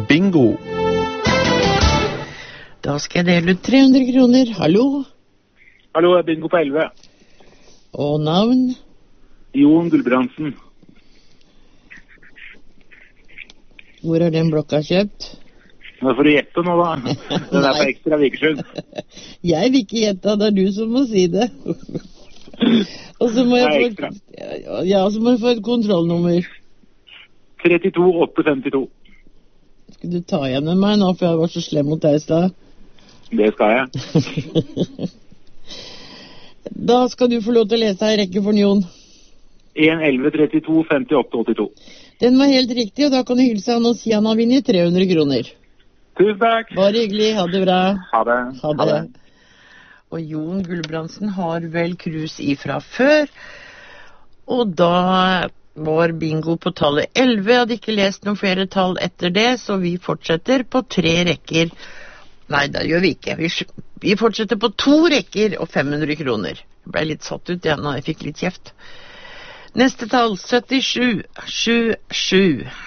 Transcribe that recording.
bingo. Da skal jeg dele ut 300 kroner. Hallo? Hallo, det bingo på 11. Og navn? Jon Gulbrandsen. Hvor er den blokka kjøpt? Nå får du gjette nå da. Den på Ekstra Vikersund. Jeg vil ikke gjette, det du som må si det. Og så må jeg så må jeg få et kontrollnummer. 32852. Skal du ta igjen med meg nå, for jeg var så slem mot deg i sted? Det skal jeg. Da skal du få lov til å lese her i rekke for Jon. 1, 11, 32, 58, 82. Den var helt riktig, og da kan du hilse han og si han har vunnet 300 kroner. Tusen takk. Bare hyggelig, ha det bra. Ha det. Ha det. Og Jon Gulbrandsen har vel krus ifra før, og da var bingo på tallet 11. Jeg hadde ikke lest noen flere tall etter det, så vi fortsetter på 3 rekker. Nei, det gjør vi ikke. Vi fortsetter på 2 rekker og 500 kroner. Jeg ble litt satt ut igjen, og jeg fikk litt kjeft. Neste tall, 77, 77.